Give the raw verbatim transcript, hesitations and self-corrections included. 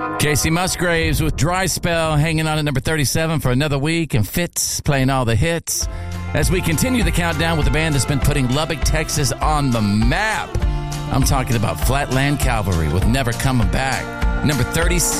Casey Musgraves with Dry Spell hanging on at number thirty-seven for another week, and Fitz playing all the hits. As we continue the countdown with the band that's been putting Lubbock, Texas on the map. I'm talking about Flatland Cavalry with Never Coming Back. Number thirty-six.